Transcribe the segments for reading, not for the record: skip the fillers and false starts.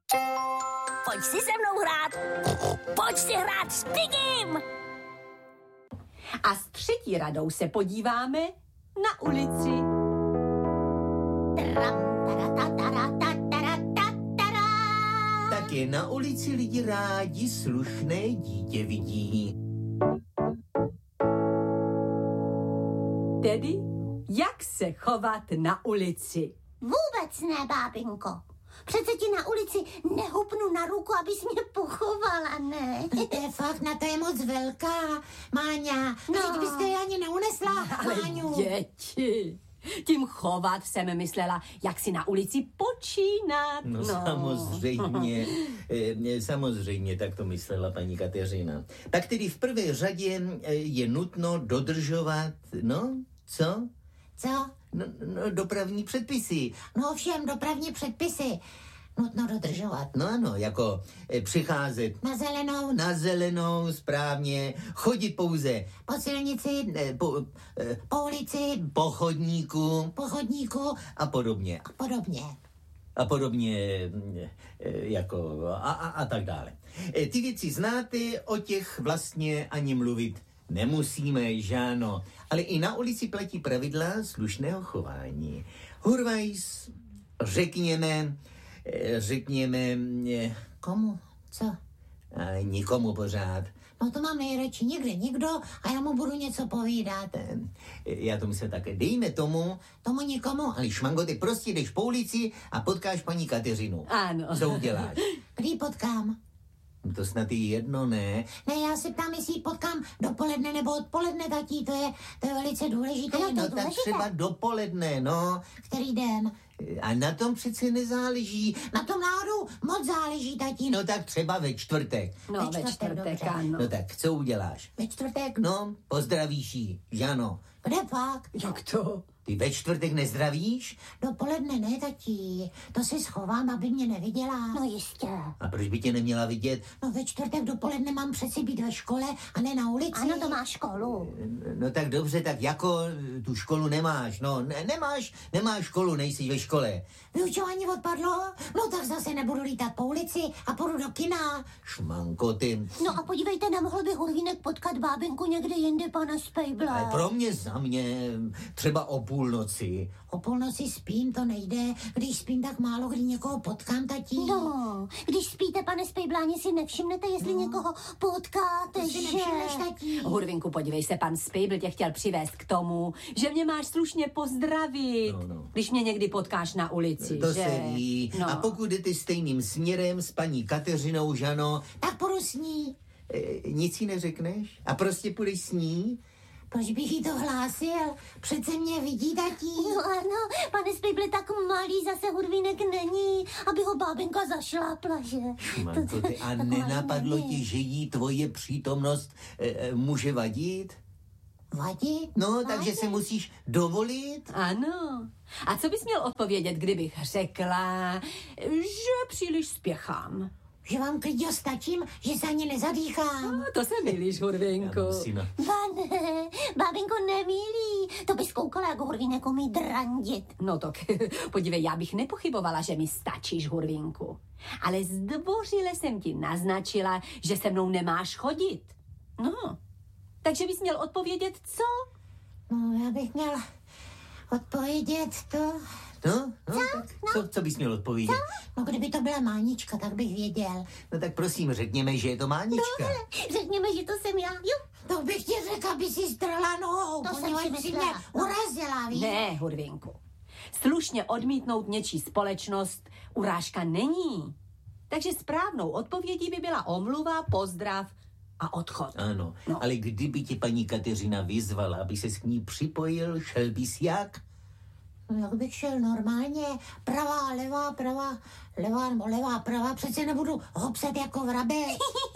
Pojď si se mnou hrát. Pojď si hrát s Pigim. A s třetí radou se podíváme na ulici. Také na ulici lidi rádi slušné dítě vidí. Tedy, jak se chovat na ulici? Vůbec ne, bábinko. Přece ti na ulici nehupnu na ruku, abys mě pochovala, ne? To je fakt, na to je moc velká, Máňa. Teď byste je ani neunesla, Máňu. Děti, tím chovat jsem myslela, jak si na ulici počínat. No. Samozřejmě, tak to myslela paní Kateřina. Tak tedy v prvé řadě je nutno dodržovat, co? Co? No, dopravní předpisy. No ovšem, dopravní předpisy nutno dodržovat. No ano, jako přicházet Na zelenou, správně, chodit pouze po silnici, po ulici, po chodníku a podobně. A podobně, jako a tak dále. Ty věci znáte, o těch vlastně ani mluvit nemusíme, že ano. Ale i na ulici platí pravidla slušného chování. Hurvajs, řekněme... Komu? Co? Nikomu pořád. No to mám nejradši nikdo a já mu budu něco povídat. Já tomu se také. Dejme tomu nikomu. ale šmango, ty prostě jdeš po ulici a potkáš paní Kateřinu. Ano. Co uděláš? Kdy potkám? To snad je jedno, ne? Ne, já se ptám, jestli ji potkám dopoledne nebo odpoledne, tatí, to je velice důležité. No tak třeba dopoledne, no. Který den? A na tom přece nezáleží. Na tom náhodou moc záleží, tatí. No tak třeba ve čtvrtek. No, ve čtvrtek, ano. No tak, co uděláš? Ve čtvrtek? No, pozdravíš jí, že ano? Kde pak? Jak to? Ty ve čtvrtek nezdravíš? Dopoledne ne, tatí. To si schovám, aby mě neviděla. No jistě. A proč by tě neměla vidět? No ve čtvrtek dopoledne mám přeci být ve škole a ne na ulici. Ano, to má školu. No tak dobře, tak jako tu školu nemáš, no nemáš školu, nejsi ve škole. Vyučování odpadlo? No tak zase nebudu lítat po ulici a půjdu do kina. Šmanko, ty. No a podívejte, nemohl by Hurvínek potkat bábinku někde jinde, pane Spejble. Ale pro mě, za mě, třeba o půlnoci. O půlnoci spím, to nejde. Když spím, tak málo kdy někoho potkám, tatí. No, když spíte, pane Spejble, ani si nevšimnete, jestli někoho potkáte, To si nevšimneš, tatí. Hurvinku, podívej se, pan Spejbl tě chtěl přivést k tomu, že mě máš slušně pozdravit, když mě někdy potkáš na ulici, To že? se ví. No. A pokud jdete stejným směrem s paní Kateřinou, Žano, Tak půjdu s ní. nic jí neřekneš? A prostě půjdeš s ní? Proč bych jí to hlásil? Přece mě vidí, tatí. No ano, pane Spejble, tak malý zase Hurvínek není, aby ho bábinka zašlápla, že? Šmanko, ty, a tak nenapadlo malý ti, není. že jí tvoje přítomnost může vadit? Vadí? No, takže se musíš dovolit. Ano. A co bys měl odpovědět, kdybych řekla, že příliš spěchám? Že vám klidně stačím, že se ani nezadýchám. No, to se milíš, Hurvinku. Pane, bábinko nemílí. To bys koukala, jak Hurvínek umí drandit. No tak, podívej, já bych nepochybovala, že mi stačíš, Hurvinku. Ale zdvořile jsem ti naznačila, že se mnou nemáš chodit. No, takže bys měl odpovědět, co? No, já bych měl odpovědět to. No, tak co bys měl odpovědět? No, kdyby to byla Mánička, tak bych věděl. No tak prosím, řekněme, že je to Mánička. Řekněme, že to jsem já. Jo. To bych ti řekla, aby si strhla nohou, To jsem poněvadž si si mě myslela. urazila, víš? Ne, Hurvinku. Slušně odmítnout něčí společnost urážka není. Takže správnou odpovědí by byla omluva, pozdrav a odchod. Ano, No. ale kdyby ti paní Kateřina vyzvala, aby se k ní připojil, šel bys jak? No, jak bych šel normálně, pravá, levá, pravá, levá nebo levá, pravá, přece nebudu hopsat jako vrabec.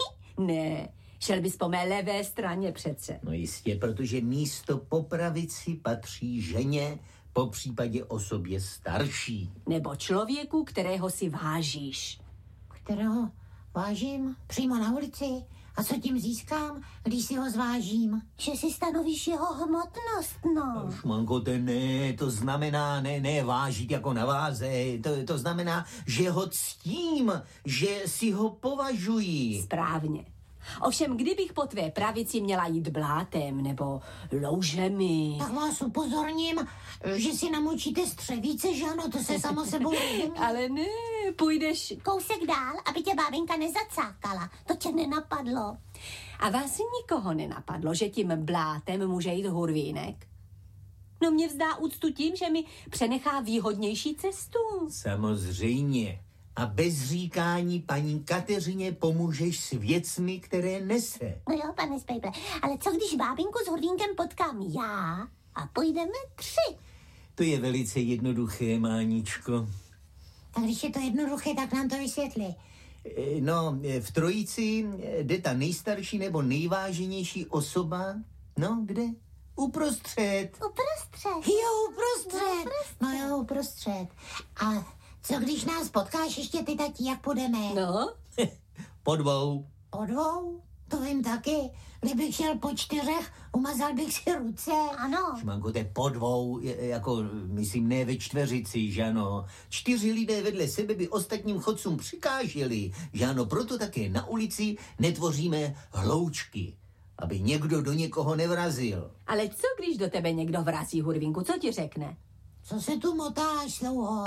Ne, šel bys po mé levé straně přece. No jistě, protože místo po pravici patří ženě, po případě osobě starší. Nebo člověku, kterého si vážíš. Kterého vážím přímo na ulici A co tím získám, když si ho zvážím? Že si stanovíš jeho hmotnost, no. Šmanko, to znamená ne vážit jako na váze, to znamená, že ho ctím, že si ho považuji. Správně. Ovšem, kdybych po tvé pravici měla jít blátem nebo loužemi... Tak vás upozorním, že si namočíte střevíce, že ano, to se samo sebou rozumí. Ale ne, půjdeš... Kousek dál, aby tě bábinka nezacákala. To tě nenapadlo. A vás nikoho nenapadlo, že tím blátem může jít Hurvínek? No mě vzdá úctu tím, že mi přenechá výhodnější cestu. Samozřejmě. A bez říkání paní Kateřině pomůžeš s věcmi, které nese. No jo, pane Spejble, ale co když bábinku s Hurvínkem potkám já a půjdeme 3? To je velice jednoduché, Máničko. Tak když je to jednoduché, tak nám to vysvětli. No, v trojici jde ta nejstarší nebo nejváženější osoba. No, kde? Uprostřed. Uprostřed. Jo, uprostřed. No jo, uprostřed. A co když nás potkáš ještě ty tatí, jak půjdeme? No? Po 2. Po 2? To vím taky. Kdybych šel po 4, umazal bych si ruce. Ano. Šmanko, to je po 2, jako, myslím, ne ve čtveřici, že ano. 4 lidé vedle sebe by ostatním chodcům přikáželi, že ano, proto také na ulici netvoříme hloučky, aby někdo do někoho nevrazil. Ale co když do tebe někdo vrazí, Hurvínku, co ti řekne? Co se tu motáš, slouho?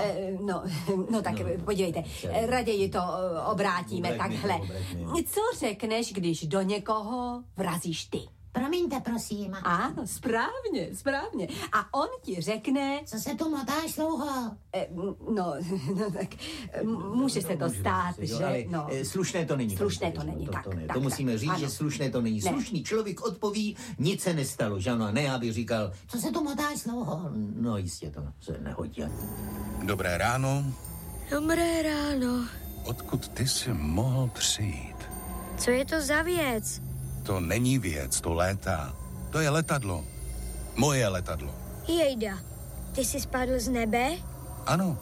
No tak podívejte, raději to obrátíme Obraťme takhle. to. Co řekneš, když do někoho vrazíš ty? Promiňte, prosím. Ano, správně. A on ti řekne... Co se tu motáš, slouho? No tak může se to stát, Jo, že... ale No. slušné to není. Slušné to není, tak. To musíme říct, ano. že slušné to není. Ne. Slušný člověk odpoví, nic se nestalo, že ano, a ne, aby říkal, Co se tu motáš, slouho? no jistě to se nehodí. Dobré ráno. Dobré ráno. Odkud ty jsi mohl přijít? Co je to za věc? To není věc, to létá. To je letadlo. Moje letadlo. Jejda, ty jsi spadl z nebe? Ano,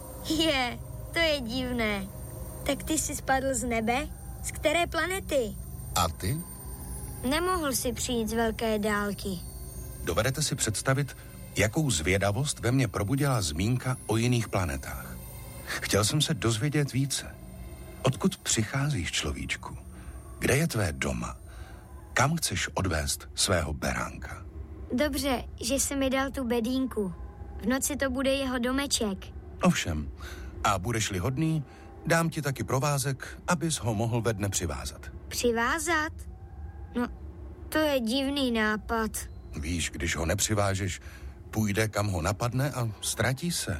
To je divné. Tak ty jsi spadl z nebe? Z které planety? a ty? Nemohl si přijít z velké dálky. Dovedete si představit, jakou zvědavost ve mně probudila zmínka o jiných planetách. Chtěl jsem se dozvědět více. Odkud přicházíš, človíčku? Kde je tvé doma? Kam chceš odvést svého beránka? Dobře, že jsi mi dal tu bedínku. V noci to bude jeho domeček. Ovšem, a budeš-li hodný, dám ti taky provázek, abys ho mohl ve dne přivázat. Přivázat? No, to je divný nápad. Víš, když ho nepřivážeš, půjde, kam ho napadne a ztratí se.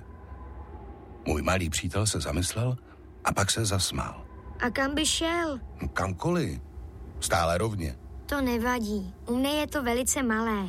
Můj malý přítel se zamyslel a pak se zasmál. A kam by šel? Kamkoliv. Stále rovně. To nevadí. U mne je to velice malé.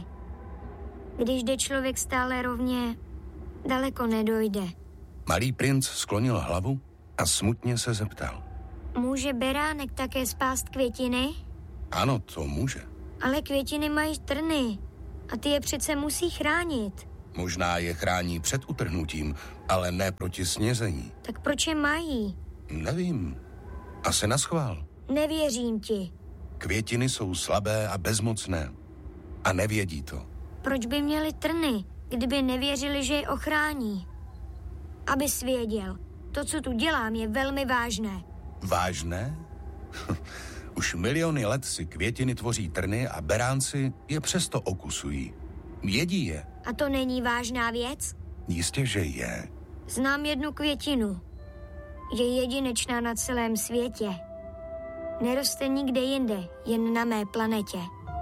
Když jde člověk stále rovně, daleko nedojde. Malý princ sklonil hlavu a smutně se zeptal. Může beránek také spást květiny? Ano, to může. Ale květiny mají trny a ty je přece musí chránit. Možná je chrání před utrhnutím, ale ne proti snězení. Tak proč je mají? Nevím. Asi naschvál. Nevěřím ti. Květiny jsou slabé a bezmocné. A nevědí to. Proč by měli trny, kdyby nevěřili, že je ochrání? Abys věděl, to, co tu dělám, je velmi vážné. Vážné? Už miliony let si květiny tvoří trny a beránci je přesto okusují. Jedí je. A to není vážná věc? Jistě, že je. Znám jednu květinu. Je jedinečná na celém světě. Neroste nikde jinde, jen na mé planetě.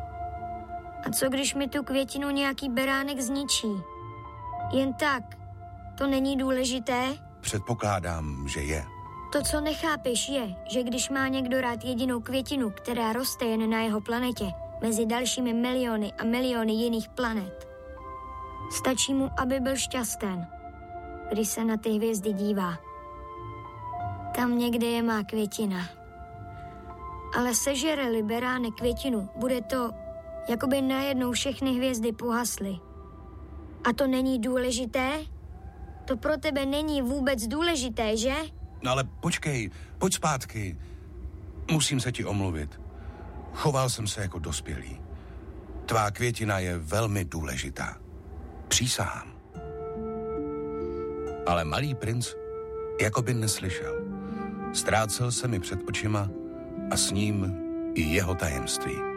A co když mi tu květinu nějaký beránek zničí? Jen tak. To není důležité? Předpokládám, že je. To, co nechápeš, je, že když má někdo rád jedinou květinu, která roste jen na jeho planetě, mezi dalšími miliony a miliony jiných planet, stačí mu, aby byl šťasten, když se na ty hvězdy dívá. Tam někde je má květina. Ale sežere-li beránek květinu, bude to, jako by najednou všechny hvězdy pohasly. A to není důležité? To pro tebe není vůbec důležité, že? No ale počkej, pojď zpátky. Musím se ti omluvit. Choval jsem se jako dospělý. Tvá květina je velmi důležitá. Přísahám. Ale malý princ jako by neslyšel. Ztrácel se mi před očima a s ním i jeho tajemství.